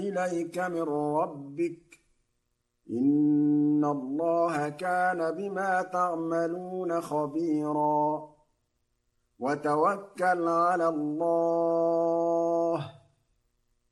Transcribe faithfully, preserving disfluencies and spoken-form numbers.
إليك من ربك إن الله كان بما تعملون خبيرا وتوكل على الله